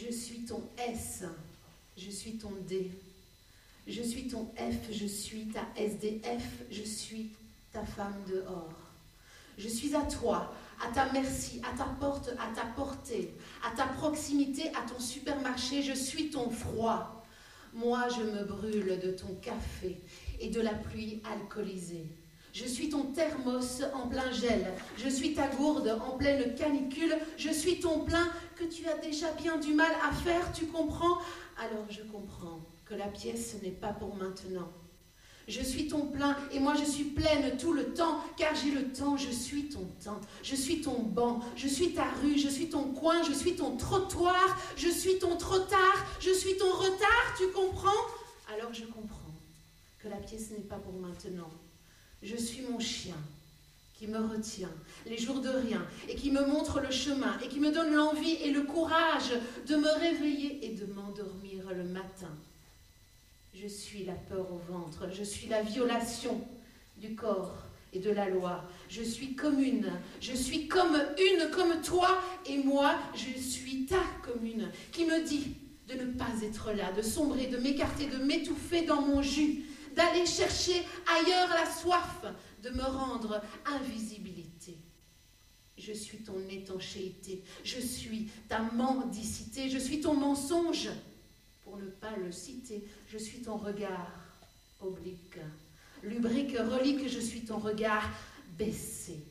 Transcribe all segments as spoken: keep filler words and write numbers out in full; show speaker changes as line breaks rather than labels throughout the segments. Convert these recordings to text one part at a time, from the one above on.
Je suis ton S, je suis ton D. Je suis ton F, je suis ta S D F, je suis ta femme dehors. Je suis à toi, à ta merci, à ta porte, à ta portée, à ta proximité, à ton supermarché. Je suis ton froid. Moi, je me brûle de ton café et de la pluie alcoolisée. Je suis ton thermos en plein gel. Je suis ta gourde en pleine canicule. Je suis ton plein que tu as déjà bien du mal à faire, tu comprends? Alors je comprends que la pièce n'est pas pour maintenant. Je suis ton plein et moi je suis pleine tout le temps, car j'ai le temps, je suis ton temps. Je suis ton banc, je suis ta rue, je suis ton coin, je suis ton trottoir, je suis ton trop tard, je suis ton retard, tu comprends? Alors je comprends que la pièce n'est pas pour maintenant. Je suis mon chien qui me retient les jours de rien et qui me montre le chemin et qui me donne l'envie et le courage de me réveiller et de m'endormir le matin. Je suis la peur au ventre, je suis la violation du corps et de la loi. Je suis commune, je suis comme une, comme toi, et moi, je suis ta commune, qui me dit de ne pas être là, de sombrer, de m'écarter, de m'étouffer dans mon jus, d'aller chercher ailleurs la soif, de me rendre invisibilité. Je suis ton étanchéité, je suis ta mendicité, je suis ton mensonge. Pour ne pas le citer, je suis ton regard oblique, lubrique, relique, je suis ton regard baissé.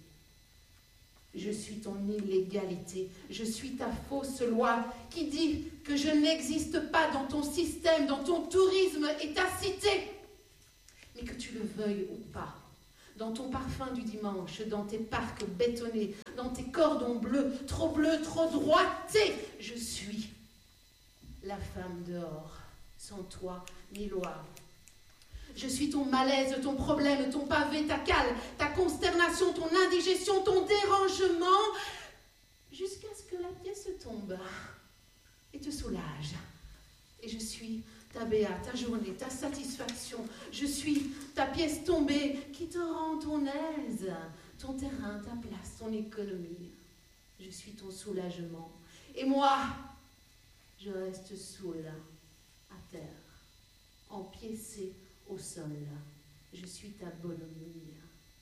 Je suis ton illégalité, je suis ta fausse loi qui dit que je n'existe pas dans ton système, dans ton tourisme et ta cité. Mais que tu le veuilles ou pas, dans ton parfum du dimanche, dans tes parcs bétonnés, dans tes cordons bleus, trop bleus, trop droités, je suis la femme dehors, sans toi ni loi. Je suis ton malaise, ton problème, ton pavé, ta cale, ta consternation, ton indigestion, ton dérangement, jusqu'à ce que la pièce tombe et te soulage. Et je suis ta béa, ta journée, ta satisfaction. Je suis ta pièce tombée qui te rend ton aise, ton terrain, ta place, ton économie. Je suis ton soulagement. Et moi, je reste saoule, à terre, empiécée au sol. Je suis ta bonhomie.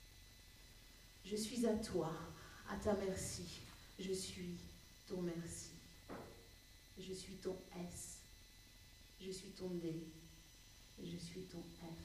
Je suis à toi, à ta merci. Je suis ton merci. Je suis ton S. Je suis ton D. Je suis ton F.